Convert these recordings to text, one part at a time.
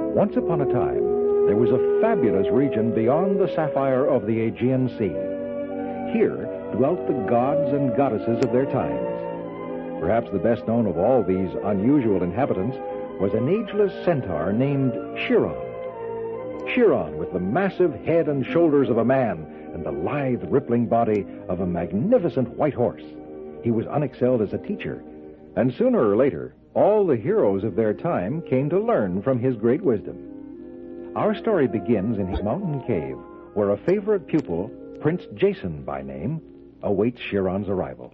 Once upon a time, there was a fabulous region beyond the sapphire of the Aegean Sea. Here dwelt the gods and goddesses of their times. Perhaps the best known of all these unusual inhabitants was an ageless centaur named Chiron. Chiron, with the massive head and shoulders of a man and the lithe, rippling body of a magnificent white horse. He was unexcelled as a teacher, and sooner or later, all the heroes of their time came to learn from his great wisdom. Our story begins in a mountain cave where a favorite pupil, Prince Jason by name, awaits Chiron's arrival.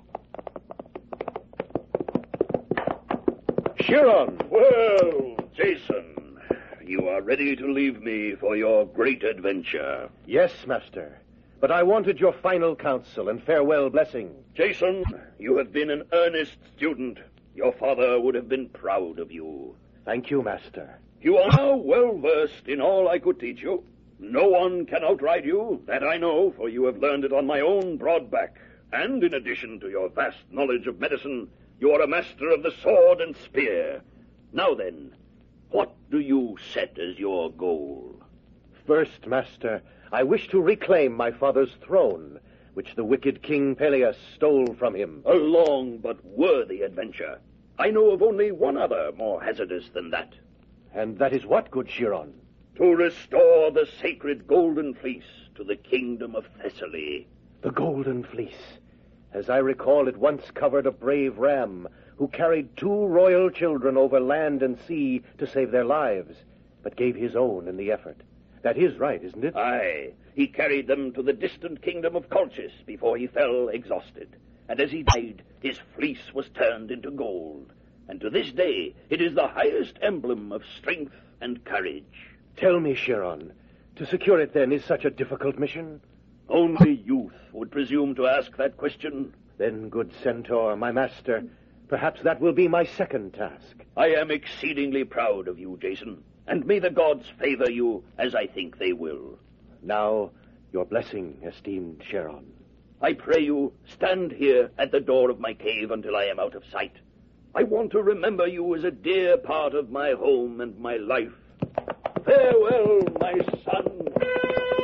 Chiron! Well, Jason, you are ready to leave me for your great adventure. Yes, Master. But I wanted your final counsel and farewell blessing. Jason, you have been an earnest student. Your father would have been proud of you. Thank you, Master. You are now well-versed in all I could teach you. No one can outride you, that I know, for you have learned it on my own broad back. And in addition to your vast knowledge of medicine, you are a master of the sword and spear. Now then, what do you set as your goal? First, Master, I wish to reclaim my father's throne, which the wicked King Peleus stole from him. A long but worthy adventure. I know of only one other more hazardous than that. And that is what, good Chiron? To restore the sacred Golden Fleece to the kingdom of Thessaly. The Golden Fleece. As I recall, it once covered a brave ram who carried 2 royal children over land and sea to save their lives, but gave his own in the effort. That is right, isn't it? Aye. He carried them to the distant kingdom of Colchis before he fell exhausted. And as he died, his fleece was turned into gold. And to this day, it is the highest emblem of strength and courage. Tell me, Chiron, to secure it then is such a difficult mission? Only youth would presume to ask that question. Then, good centaur, my master, perhaps that will be my second task. I am exceedingly proud of you, Jason, and may the gods favor you as I think they will. Now, your blessing, esteemed Chiron. I pray you, stand here at the door of my cave until I am out of sight. I want to remember you as a dear part of my home and my life. Farewell, my son.